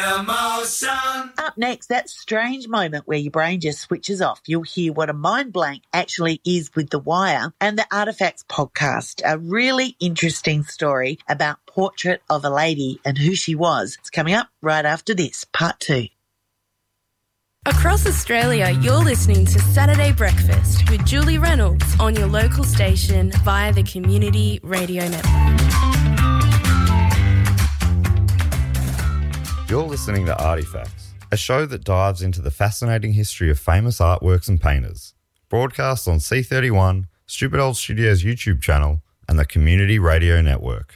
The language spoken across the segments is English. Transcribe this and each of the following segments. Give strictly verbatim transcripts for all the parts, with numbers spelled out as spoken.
Emotion. Up next, that strange moment where your brain just switches off. You'll hear what a mind blank actually is with The Wire and the Artifacts podcast. A really interesting story about Portrait of a Lady and who she was. It's coming up right after this, part two. Across Australia, you're listening to Saturday Breakfast with Julie Reynolds on your local station via the Community Radio Network. You're listening to Artifacts, a show that dives into the fascinating history of famous artworks and painters. Broadcast on C thirty-one, Stupid Old Studios YouTube channel, and the Community Radio Network.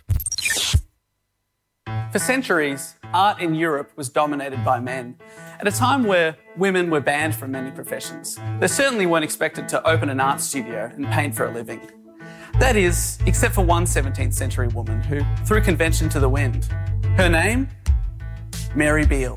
For centuries, art in Europe was dominated by men, at a time where women were banned from many professions. They certainly weren't expected to open an art studio and paint for a living. That is, except for one seventeenth century woman who threw convention to the wind. Her name? Mary Beale.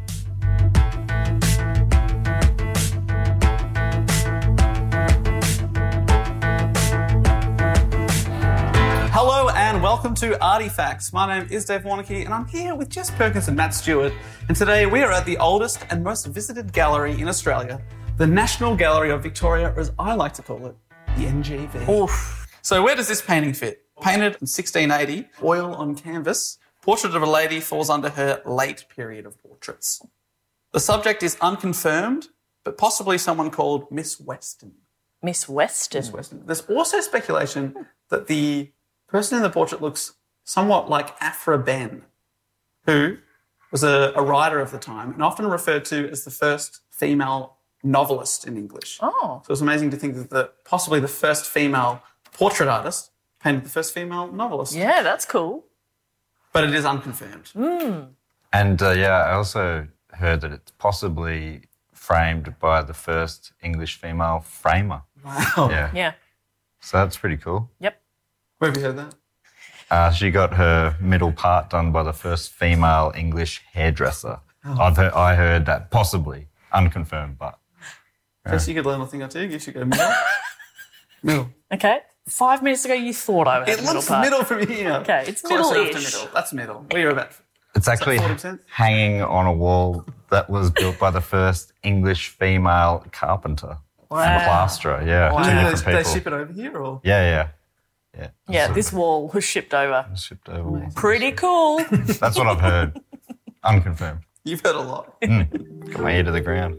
Hello and welcome to Artifacts. My name is Dave Warnocky and I'm here with Jess Perkins and Matt Stewart. And today we are at the oldest and most visited gallery in Australia, the National Gallery of Victoria, or as I like to call it, the N G V. Oof. So where does this painting fit? Painted in sixteen eighty, oil on canvas, Portrait of a Lady falls under her late period of portraits. The subject is unconfirmed, but possibly someone called Miss Weston. Miss Weston? Miss Weston. There's also speculation that the person in the portrait looks somewhat like Aphra Behn, who was a, a writer of the time and often referred to as the first female novelist in English. Oh. So it's amazing to think that the, possibly the first female portrait artist painted the first female novelist. Yeah, that's cool. But it is unconfirmed. Mm. And, uh, yeah, I also heard that it's possibly framed by the first English female framer. Wow. Yeah. Yeah. So that's pretty cool. Yep. Where have you heard that? Uh, she got her middle part done by the first female English hairdresser. Oh. I've heard, I heard that, possibly, unconfirmed, but... Yeah. Guess you could learn a thing or two. You should go middle. Middle. Okay. Five minutes ago you thought I was It middle looks part. middle from here. Okay, it's Close enough middle-ish. to middle. That's middle. We're about... It's actually hanging on a wall that was built by the first English female carpenter Wow. and plasterer. Yeah, Wow. two Do different they, they people. ship it over here or...? Yeah, yeah. Yeah, Yeah, so this wall was shipped over. shipped over. Pretty cool. That's what I've heard. Unconfirmed. You've heard a lot. Mm. Got my ear to the ground.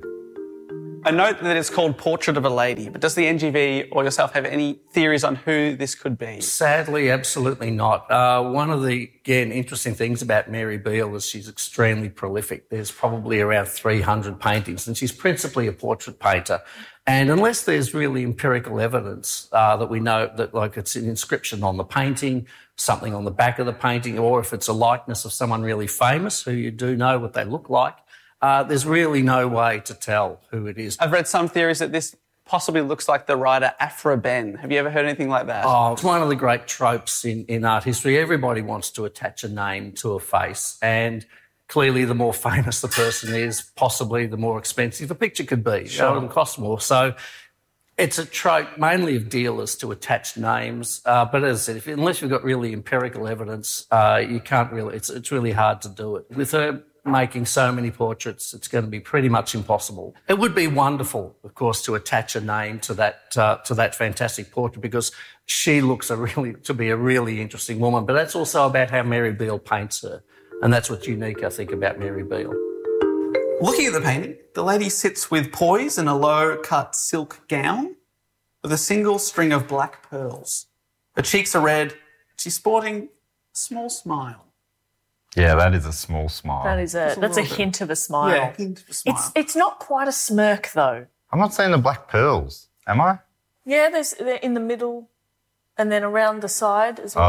I note that it's called Portrait of a Lady, but does the N G V or yourself have any theories on who this could be? Sadly, absolutely not. Uh, one of the, again, interesting things about Mary Beale is she's extremely prolific. There's probably around three hundred paintings, and she's principally a portrait painter. And unless there's really empirical evidence uh, that we know that, like, it's an inscription on the painting, something on the back of the painting, or if it's a likeness of someone really famous who you do know what they look like, Uh, there's really no way to tell who it is. I've read some theories that this possibly looks like the writer Aphra Behn. Have you ever heard anything like that? Oh, it's one of the great tropes in, in art history. Everybody wants to attach a name to a face, and clearly the more famous the person is, possibly the more expensive a picture could be. Sure. It'll cost more. So it's a trope mainly of dealers to attach names. Uh, but as I said, if, unless you've got really empirical evidence, uh, you can't really, it's, it's really hard to do it. With her making so many portraits, it's going to be pretty much impossible. It would be wonderful, of course, to attach a name to that uh, to that fantastic portrait because she looks a really to be a really interesting woman. But that's also about how Mary Beale paints her, and that's what's unique, I think, about Mary Beale. Looking at the painting, the lady sits with poise in a low-cut silk gown with a single string of black pearls. Her cheeks are red. She's sporting a small smile. Yeah, that is a small smile. That is a, Just a that's a little bit. hint of a smile. Yeah, a hint of a smile. It's, it's not quite a smirk, though. I'm not saying the black pearls, am I? Yeah, there's they're in the middle and then around the side as well.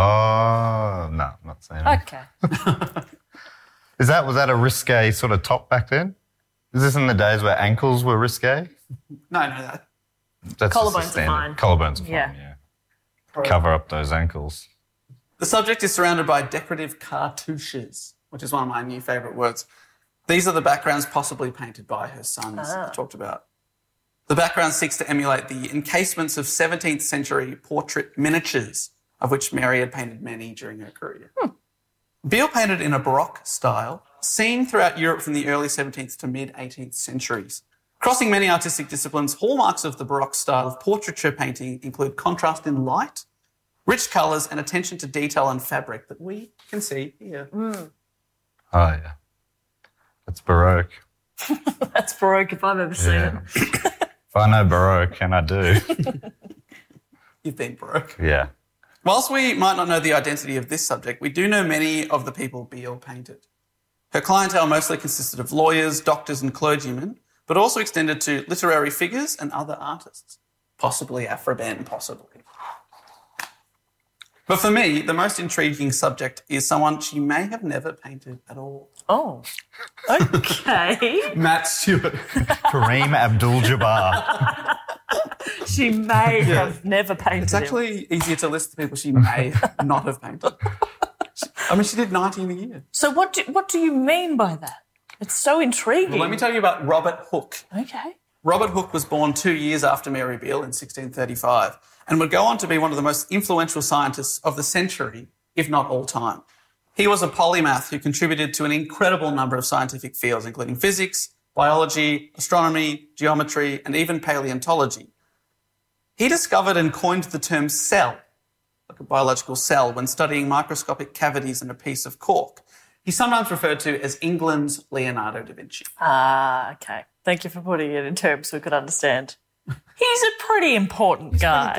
Oh, no, I'm not saying that. Okay. Is that, was that a risque sort of top back then? Is this in the days where ankles were risque? No, no, no. That's Collarbones just the are fine. standard. Collarbones are Yeah. fine, yeah. Cover up those ankles. The subject is surrounded by decorative cartouches, which is one of my new favourite words. These are the backgrounds possibly painted by her sons, Ah. I talked about. The background seeks to emulate the encasements of seventeenth century portrait miniatures, of which Mary had painted many during her career. Hmm. Beale painted in a Baroque style seen throughout Europe from the early seventeenth to mid-eighteenth centuries. Crossing many artistic disciplines, hallmarks of the Baroque style of portraiture painting include contrast in light, rich colours and attention to detail and fabric that we can see here. Mm. Oh, yeah. That's Baroque. That's Baroque if I've ever seen Yeah. it. If I know Baroque, and I do. You've been Baroque. Yeah. Whilst we might not know the identity of this subject, we do know many of the people Beale painted. Her clientele mostly consisted of lawyers, doctors and clergymen, but also extended to literary figures and other artists. Possibly Afro-Ben, possibly. But for me, the most intriguing subject is someone she may have never painted at all. Oh, okay. Matt Stewart. Kareem Abdul-Jabbar. She may have never painted It's him. actually easier to list the people she may not have painted. She- I mean, she did ninety in a year. So what do, what do you mean by that? It's so intriguing. Well, let me tell you about Robert Hooke. Okay. Robert Hooke was born two years after Mary Beale in sixteen thirty-five and would go on to be one of the most influential scientists of the century, if not all time. He was a polymath who contributed to an incredible number of scientific fields, including physics, biology, astronomy, geometry, and even paleontology. He discovered and coined the term cell, like a biological cell, when studying microscopic cavities in a piece of cork. He's sometimes referred to as England's Leonardo da Vinci. Ah, okay. Thank you for putting it in terms we could understand. He's a pretty important guy.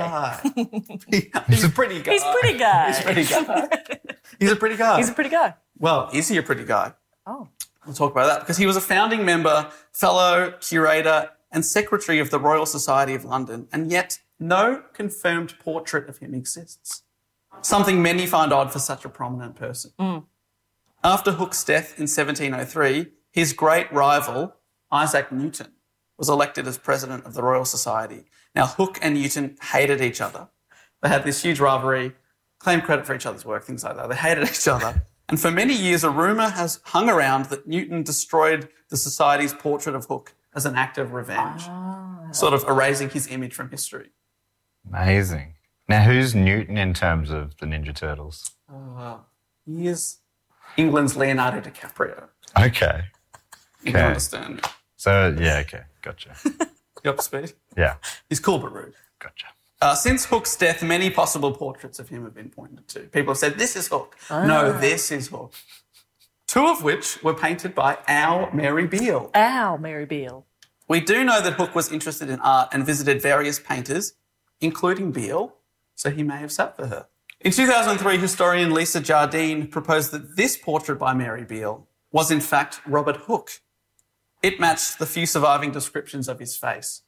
guy. He's a pretty guy. He's a pretty guy. He's a pretty guy. He's a pretty guy. He's a pretty guy. Well, is he a pretty guy? Oh. We'll talk about that because he was a founding member, fellow, curator and secretary of the Royal Society of London, and yet no confirmed portrait of him exists. Something many find odd for such a prominent person. Mm. After Hooke's death in seventeen oh three, his great rival, Isaac Newton, was elected as president of the Royal Society. Now, Hooke and Newton hated each other. They had this huge rivalry, claimed credit for each other's work, things like that. They hated each other. And for many years, a rumour has hung around that Newton destroyed the Society's portrait of Hooke as an act of revenge, Ah. sort of erasing his image from history. Amazing. Now, who's Newton in terms of the Ninja Turtles? Uh, he is England's Leonardo DiCaprio. Okay. You Okay. can understand. So, yeah, okay. Gotcha. You up to speed? Yeah. He's cool but rude. Gotcha. Uh, since Hooke's death, many possible portraits of him have been pointed to. People have said, this is Hooke. No, this is Hooke. Two of which were painted by our Mary Beale. Ow, Mary Beale. We do know that Hooke was interested in art and visited various painters, including Beale, so he may have sat for her. In two thousand three, historian Lisa Jardine proposed that this portrait by Mary Beale was in fact Robert Hooke. It matched the few surviving descriptions of his face,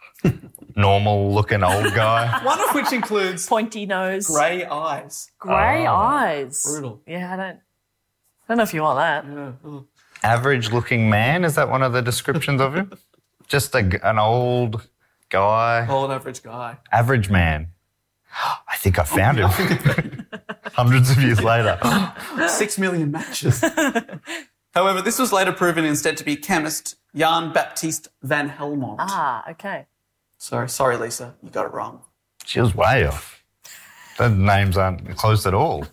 Normal looking old guy. one of which includes Pointy nose. grey eyes. Grey Oh. eyes. Brutal. Yeah, I don't, I don't know if you want that. Yeah. Ugh. Average looking man. Is that one of the descriptions of him? Just a, an old guy. Old average guy. Average man. I think I found him. Hundreds of years later. Six million matches. However, this was later proven instead to be chemist Jan Baptiste van Helmont. Ah, okay. Sorry, sorry, Lisa, you got it wrong. She was way off. The names aren't close at all.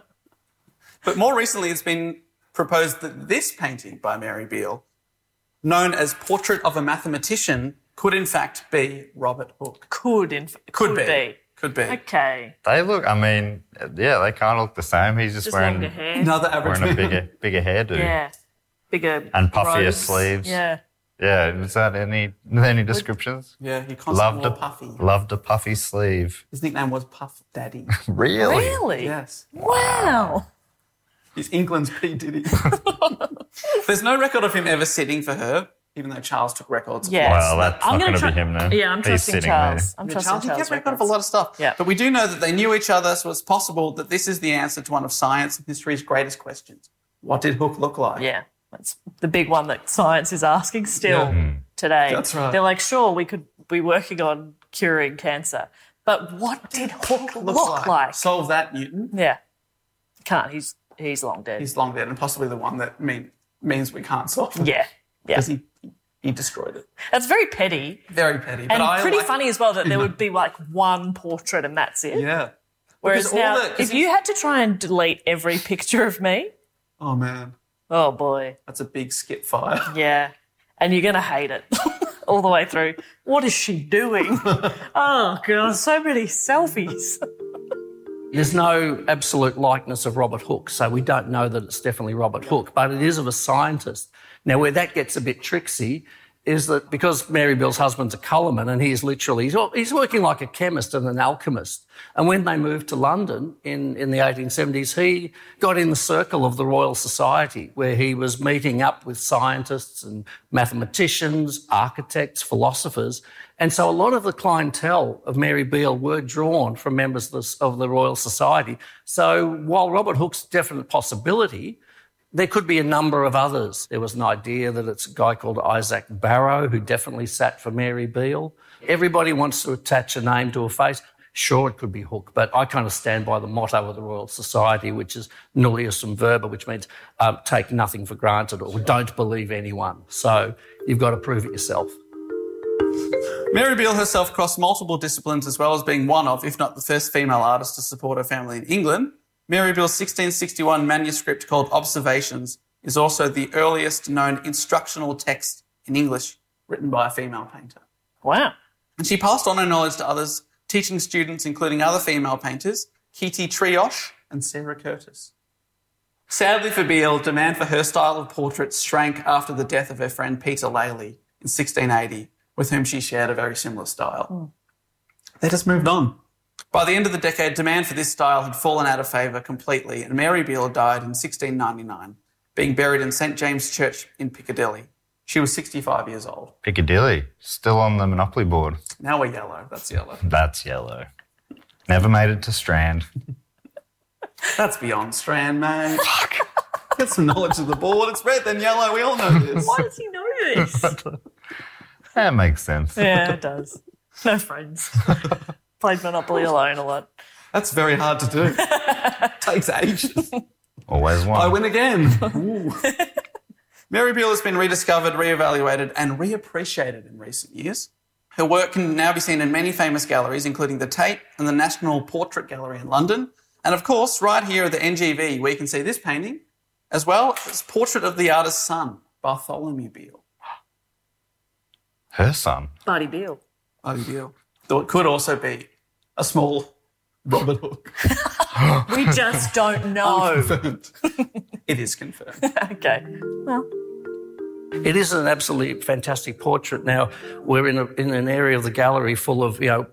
But more recently, it's been proposed that this painting by Mary Beale, known as Portrait of a Mathematician, could in fact be Robert Hooke. Could, in f- Could, be. Could be. Okay. They look, I mean, yeah, they kind of look the same. He's just, Just wearing, longer hair. Another average wearing a man. bigger, bigger hairdo. Yeah. Bigger And puffier robes. sleeves. Yeah. Yeah, is that any any descriptions? Yeah, he constantly Loved wore a puffy. loved a puffy sleeve. His nickname was Puff Daddy. Really? Really? Yes. Wow. He's England's P. Diddy. There's no record of him ever sitting for her, even though Charles took records. Yes. Well, that's I'm not gonna going to tru- be him now. Yeah, I'm He's trusting sitting Charles. I'm Yeah, trusting Charles, he Charles. kept record of a records. lot of stuff. Yeah. But we do know that they knew each other, so it's possible that this is the answer to one of science and history's greatest questions. What did Hooke look like? Yeah. That's the big one that science is asking still Yeah. today. That's right. They're like, sure, we could be working on curing cancer, but what did Hooke look, like? Solve that, Newton. Yeah. Can't. He's he's long dead. He's long dead and possibly the one that mean, means we can't solve it. yeah. Yeah. Because he, he destroyed it. That's very petty. Very petty. But And I pretty like funny as well that there would be like one portrait and that's it. Yeah. Whereas Because all now, the- 'cause if you had to try and delete every picture of me, Oh, man. Oh, boy. That's a big skip fire. Yeah. And you're going to hate it all the way through. What is she doing? Oh, God, so many selfies. There's no absolute likeness of Robert Hooke, so we don't know that it's definitely Robert Hooke, but it is of a scientist. Now, where that gets a bit tricksy is that because Mary Beale's husband's a colourman and he's literally, he's, he's working like a chemist and an alchemist. And when they moved to London in, in the eighteen seventies, he got in the circle of the Royal Society where he was meeting up with scientists and mathematicians, architects, philosophers. And so a lot of the clientele of Mary Beale were drawn from members of the, of the Royal Society. So while Robert Hooke's a definite possibility, there could be a number of others. There was an idea that it's a guy called Isaac Barrow who definitely sat for Mary Beale. Everybody wants to attach a name to a face. Sure, it could be Hooke, but I kind of stand by the motto of the Royal Society, which is nullius verba, which means um, take nothing for granted or don't believe anyone. So you've got to prove it yourself. Mary Beale herself crossed multiple disciplines as well as being one of, if not the first female artist to support her family in England. Mary Beale's sixteen sixty-one manuscript called Observations is also the earliest known instructional text in English written by a female painter. Wow. And she passed on her knowledge to others, teaching students, including other female painters, Kitty Trioche and Sarah Curtis. Sadly for Beale, demand for her style of portraits shrank after the death of her friend Peter Lely in sixteen eighty, with whom she shared a very similar style. Mm. They just moved on. By the end of the decade, demand for this style had fallen out of favour completely, and Mary Beale died in sixteen ninety-nine, being buried in Saint James Church in Piccadilly. She was sixty-five years old. Piccadilly, still on the Monopoly board. Now we're yellow. That's yellow. That's yellow. Never made it to Strand. That's beyond Strand, mate. Fuck. Get some knowledge of the board. It's red, then yellow. We all know this. Why does he know this? That makes sense. Yeah, it does. No friends. Played Monopoly alone a lot. That's very hard to do. Takes ages. Always one. I win again. Ooh. Mary Beale has been rediscovered, reevaluated and reappreciated in recent years. Her work can now be seen in many famous galleries, including the Tate and the National Portrait Gallery in London. And of course, right here at the N G V, we can see this painting, as well as Portrait of the Artist's Son, Bartholomew Beale. Her son? Barty Beale. Barty Beale. Though it could also be a small Robert Hooke. We just don't know. Unconfirmed. It is confirmed. Okay. Well. It is an absolutely fantastic portrait. Now, we're in, a, in an area of the gallery full of, you know,